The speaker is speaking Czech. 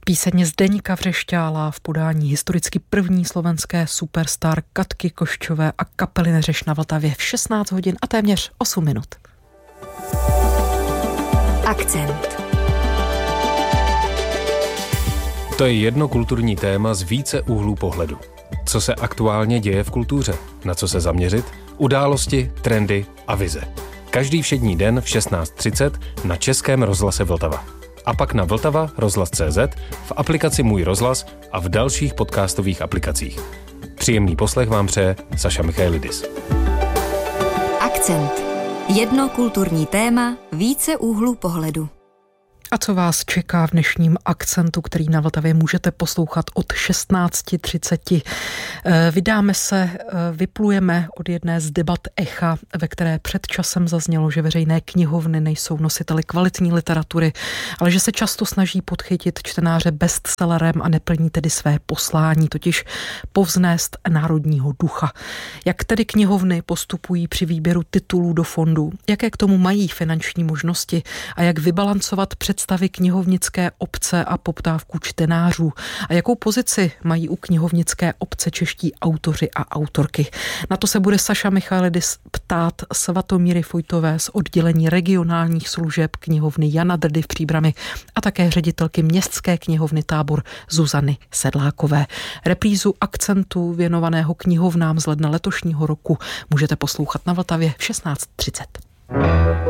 Píseň Zdeňka Vřešťála v podání historicky první slovenské superstar Katky Košťové a kapely Neřeš na Vltavě v 16 hodin a téměř 8 minut. Akcent. To je jedno kulturní téma z více úhlů pohledu. Co se aktuálně děje v kultuře? Na co se zaměřit? Události, trendy a vize. Každý všední den v 16:30 na Českém rozhlase Vltava. A pak na Vltava rozhlas.cz, v aplikaci Můj rozhlas a v dalších podcastových aplikacích. Příjemný poslech vám přeje Saša Michailidis. Akcent. Jedno kulturní téma, více úhlů pohledu. A co vás čeká v dnešním akcentu, který na Vltavě můžete poslouchat od 16:30. Vydáme se, vyplujeme od jedné z debat Echa, ve které před časem zaznělo, že veřejné knihovny nejsou nositeli kvalitní literatury, ale že se často snaží podchytit čtenáře bestsellerem a neplní tedy své poslání, totiž povznést národního ducha. Jak tedy knihovny postupují při výběru titulů do fondů, jaké k tomu mají finanční možnosti a jak vybalancovat představy knihovnické obce a poptávku čtenářů a jakou pozici mají u knihovnické obce čeští autoři a autorky. Na to se bude Saša Michailidis ptát Svatomíry Fojtové z oddělení regionálních služeb knihovny Jana Drdy v Příbrami a také ředitelky Městské knihovny Tábor Zuzany Sedlákové. Reprízu akcentu věnovaného knihovnám z ledna letošního roku můžete poslouchat na Vltavě v 16:30.